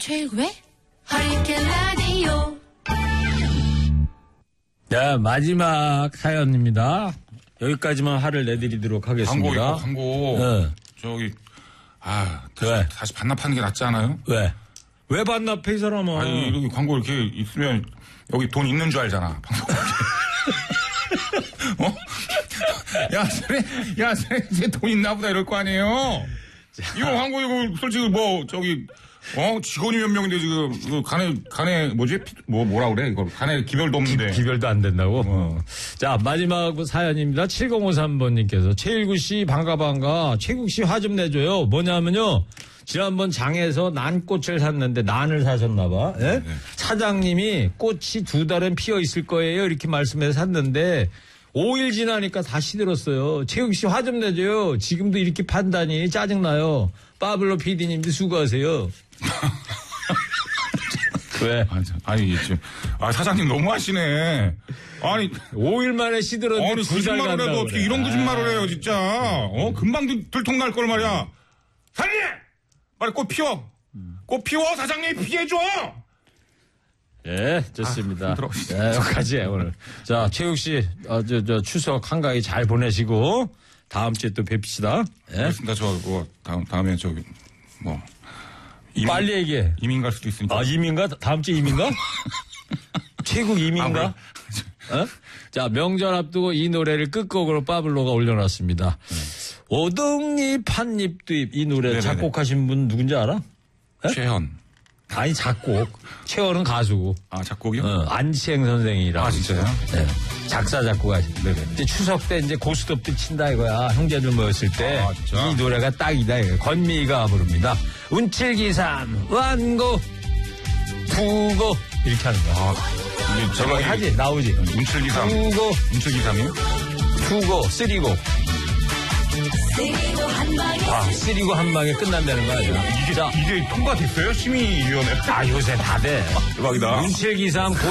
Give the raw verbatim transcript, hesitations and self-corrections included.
최고의 허리케인 라디오. 자, 마지막 사연입니다. 여기까지만 화를 내드리도록 하겠습니다. 광고, 광고. 네. 저기, 아, 왜? 다시, 다시 반납하는 게 낫지 않아요? 왜? 왜 반납해, 이 사람아? 아니, 이렇게 광고 이렇게 있으면 여기 돈 있는 줄 알잖아. 방송. 어? 야, 쟤네, 야, 쟤네 돈 있나 보다 이럴 거 아니에요? 자. 이거 광고, 이거 솔직히 뭐, 저기, 어? 직원이 몇 명인데 지금, 이거 간에, 간에, 뭐지? 뭐, 뭐라 그래? 이거 간에 기별도 없는데. 기, 기별도 안 된다고? 어. 어. 자, 마지막 사연입니다. 칠공오삼 번님께서 최일구 씨 반가 반가 최국 씨 화 좀 내줘요. 뭐냐면요. 지난번 장에서 난꽃을 샀는데 난을 사셨나봐. 예? 네. 사장님이 꽃이 두 달은 피어 있을 거예요. 이렇게 말씀해서 샀는데 오 일 지나니까 다 시들었어요. 최국 씨 화 좀 내줘요. 지금도 이렇게 판다니 짜증나요. 파블로 피디님도 수고하세요. 왜? 아니, 아니, 지금, 아, 사장님 너무하시네. 아니. 오 일 만에 시들었는데. 아니, 거짓말을 해도 어떻게 그래. 이런 거짓말을 해요, 진짜. 어, 금방 들통날 걸 말이야. 사장님! 빨리 꽃 피워! 꽃 피워! 사장님 피해줘! 예, 좋습니다. 아, 예, 여기까지 오늘. 자, 최욱 씨, 어, 저, 저, 추석 한가위 잘 보내시고, 다음 주에 또 뵙시다. 예? 알겠습니다. 저, 뭐, 다음, 다음에 저기, 뭐. 이민, 빨리 얘기해. 이민 갈 수도 있으니까. 아, 이민가? 다음 주에 이민가? 최국 이민가? 아, 어? 자, 명절 앞두고 이 노래를 끝곡으로 파블로가 올려놨습니다. 네. 오동잎, 한잎두잎, 이 노래 네네네. 작곡하신 분 누군지 알아? 에? 최현. 아니, 작곡. 최원은 가수고. 아, 작곡이요? 어, 안치행 선생이라고. 아, 진짜요? 네. 작사, 작곡하신. 네네. 이제 추석 때 이제 고스톱도 친다 이거야. 형제들 모였을 때. 아, 진짜? 이 노래가 딱이다. 이거. 건미가 부릅니다. 운칠기삼, 완고, 투고. 이렇게 하는 거야. 아, 이게 저거 하지? 나오지? 운칠기삼. 투고. 운칠기삼이요? 투고, 쓰리고. 아, 쓰리고 한 방에 끝난다는 거 아니야? 이게, 자, 이게 통과됐어요? 심의위원회. 아, 요새 다 돼. 대박이다. 운칠기삼